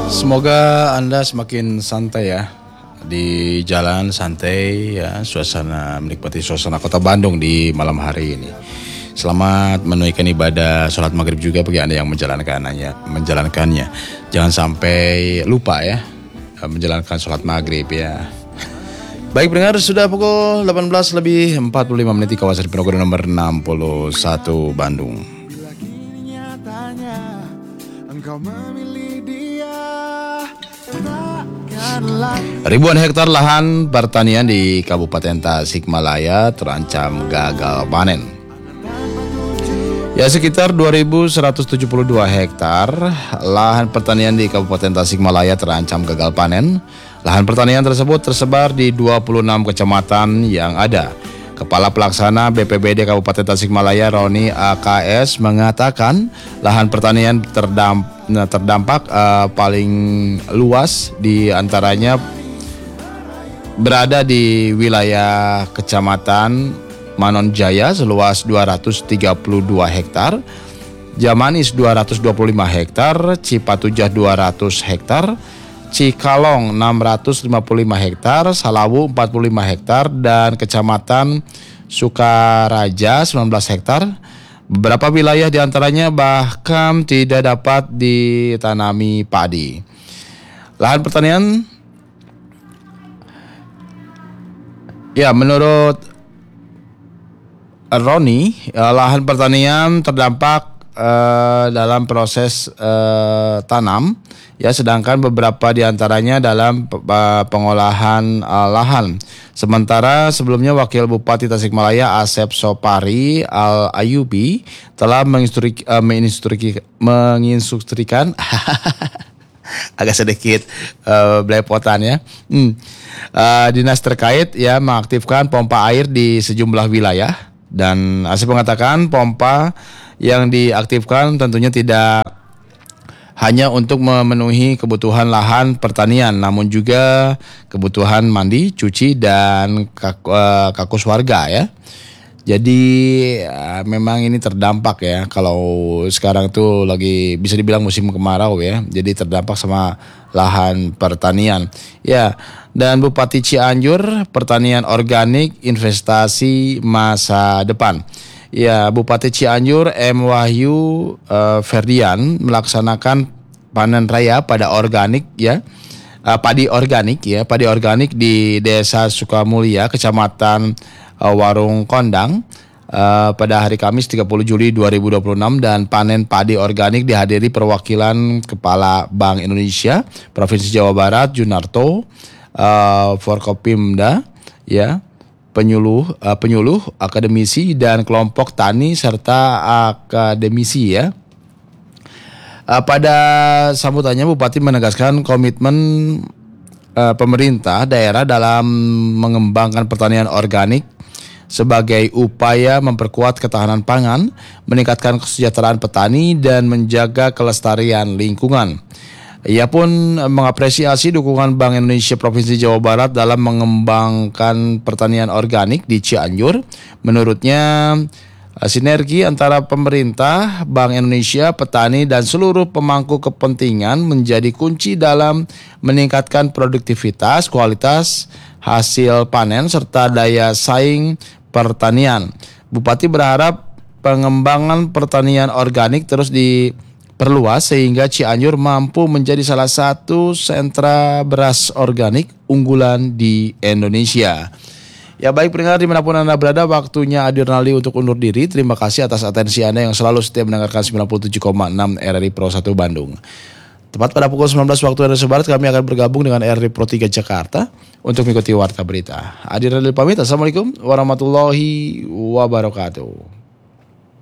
Semoga Anda semakin santai ya di jalan, santai ya, menikmati suasana kota Bandung di malam hari ini. Selamat menunaikan ibadah sholat maghrib juga bagi Anda yang menjalankannya. Jangan sampai lupa ya menjalankan sholat maghrib ya. Baik pendengar, sudah pukul 18:45 di kawasan Penogoro nomor 61 Bandung. Ribuan hektar lahan pertanian di Kabupaten Tasikmalaya terancam gagal panen. Ya, sekitar 2.172 hektar lahan pertanian di Kabupaten Tasikmalaya terancam gagal panen. Lahan pertanian tersebut tersebar di 26 kecamatan yang ada. Kepala Pelaksana BPBD Kabupaten Tasikmalaya Roni AKS mengatakan lahan pertanian terdampak paling luas di antaranya berada di wilayah Kecamatan Manonjaya seluas 232 hektar, Jamanis 225 hektar, Cipatujah 200 hektar, Cikalong 655 hektar, Salawu 45 hektar, dan Kecamatan Sukaraja 19 hektar. Beberapa wilayah diantaranya bahkan tidak dapat ditanami padi. Lahan pertanian, ya menurut Roni, lahan pertanian terdampak dalam proses tanam ya, sedangkan beberapa diantaranya dalam pengolahan lahan. Sementara sebelumnya Wakil Bupati Tasikmalaya Asep Sopari Al Ayubi telah menginstruksikan agak sedikit belepotan ya. Dinas terkait ya mengaktifkan pompa air di sejumlah wilayah, dan Asep mengatakan pompa yang diaktifkan tentunya tidak hanya untuk memenuhi kebutuhan lahan pertanian, namun juga kebutuhan mandi, cuci, dan kakus warga ya. Jadi memang ini terdampak ya. Kalau sekarang tuh lagi bisa dibilang musim kemarau ya, jadi terdampak sama lahan pertanian ya. Dan Bupati Cianjur, pertanian organik, investasi masa depan. Ya, Bupati Cianjur M. Wahyu Ferdian melaksanakan panen raya pada organik ya, padi organik di Desa Sukamulya, Kecamatan Warung Kondang pada hari Kamis 30 Juli 2026, dan panen padi organik dihadiri perwakilan Kepala Bank Indonesia Provinsi Jawa Barat Junarto, Forkopimda ya, penyuluh, akademisi, dan kelompok tani serta akademisi ya. Pada sambutannya Bupati menegaskan komitmen pemerintah daerah dalam mengembangkan pertanian organik sebagai upaya memperkuat ketahanan pangan, meningkatkan kesejahteraan petani, dan menjaga kelestarian lingkungan. Ia pun mengapresiasi dukungan Bank Indonesia Provinsi Jawa Barat dalam mengembangkan pertanian organik di Cianjur. Menurutnya, sinergi antara pemerintah, Bank Indonesia, petani, dan seluruh pemangku kepentingan menjadi kunci dalam meningkatkan produktivitas, kualitas hasil panen, serta daya saing pertanian. Bupati berharap pengembangan pertanian organik terus diperluas sehingga Cianjur mampu menjadi salah satu sentra beras organik unggulan di Indonesia. Ya, baik pendengar dimanapun Anda berada, waktunya Adirnali untuk undur diri. Terima kasih atas atensi Anda yang selalu setia mendengarkan 97,6 RRI Pro 1 Bandung. Tepat pada pukul 19 waktu Indonesia Barat, kami akan bergabung dengan RRI Pro 3 Jakarta untuk mengikuti warta berita. Adirnali pamit. Assalamualaikum warahmatullahi wabarakatuh.